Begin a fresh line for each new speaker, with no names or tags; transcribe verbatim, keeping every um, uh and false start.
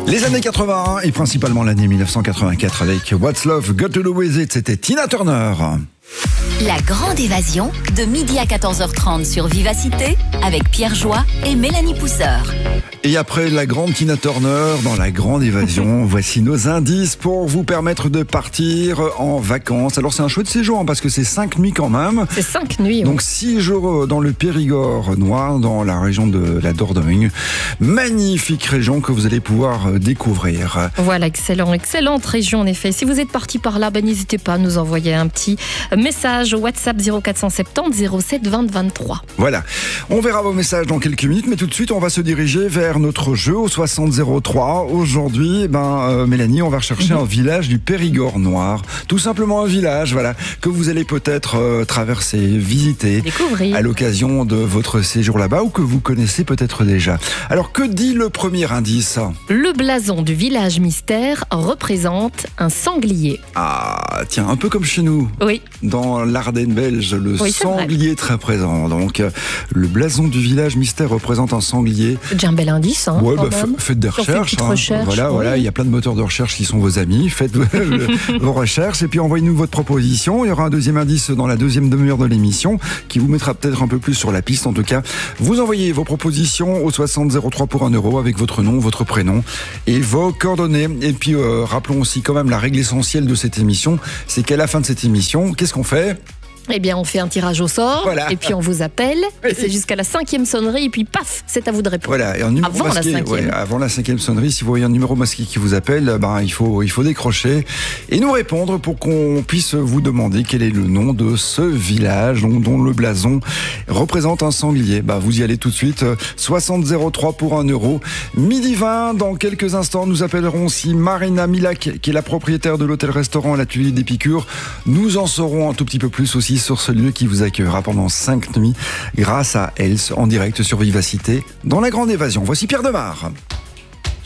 Les années quatre-vingt-un et principalement l'année mille neuf cent quatre-vingt-quatre avec What's Love Got to Do With It, c'était Tina Turner.
La grande évasion de midi à quatorze heures trente sur Vivacité avec Pierre Joie et Mélanie Pousseur.
Et après la grande Tina Turner, dans la grande évasion, voici nos indices pour vous permettre de partir en vacances. Alors c'est un chouette séjour hein, parce que c'est cinq nuits quand même.
C'est cinq nuits.
Donc six jours dans le Périgord noir, dans la région de la Dordogne. Magnifique région que vous allez pouvoir découvrir.
Voilà, excellent, excellente région en effet. Si vous êtes parti par là, ben, n'hésitez pas à nous envoyer un petit message au WhatsApp zéro quatre cent soixante-dix zéro sept vingt vingt-trois.
Voilà, on verra vos messages dans quelques minutes, mais tout de suite on va se diriger vers notre jeu au soixante zéro trois. Aujourd'hui, ben, euh, Mélanie, on va rechercher mmh. un village du Périgord noir. Tout simplement un village, voilà, que vous allez peut-être euh, traverser, visiter,
découvrir à
l'occasion de votre séjour là-bas ou que vous connaissez peut-être déjà. Alors, que dit le premier indice ?
Le blason du village mystère représente un sanglier.
Ah, tiens, un peu comme chez nous.
Oui.
Dans l'Ardenne belge, le
oui,
sanglier est très présent. Donc, euh, le blason du village mystère représente un sanglier.
C'est déjà un bel indice. Hein,
ouais, bah, f- faites des recherches. Hein.
recherche,
voilà,
oui.
voilà, il y a plein de moteurs de recherche qui sont vos amis. Faites vos recherches et puis envoyez-nous votre proposition. Il y aura un deuxième indice dans la deuxième demi-heure de l'émission qui vous mettra peut-être un peu plus sur la piste. En tout cas, vous envoyez vos propositions au soixante zéro trois pour un euro avec votre nom, votre prénom et vos coordonnées. Et puis, euh, rappelons aussi quand même la règle essentielle de cette émission, c'est qu'à la fin de cette émission, qu'est-ce qu'on fait ?
Eh bien, on fait un tirage au sort,
voilà.
et puis on vous appelle,
oui.
et c'est jusqu'à la cinquième sonnerie, et puis paf, c'est à vous de répondre.
Voilà, et un numéro
avant
masqué,
la cinquième.
Ouais, avant la cinquième sonnerie, si vous voyez un numéro masqué qui vous appelle, ben, il faut, il faut décrocher et nous répondre pour qu'on puisse vous demander quel est le nom de ce village dont, dont le blason représente un sanglier. Ben, vous y allez tout de suite, soixante zéro trois pour un euro. Midi vingt, dans quelques instants, nous appellerons aussi Marina Milac, qui est la propriétaire de l'hôtel-restaurant L'Atelier d'Épicure. Nous en saurons un tout petit peu plus aussi sur ce lieu qui vous accueillera pendant cinq nuits grâce à Else en direct sur Vivacité dans la grande évasion. Voici Pierre Demar.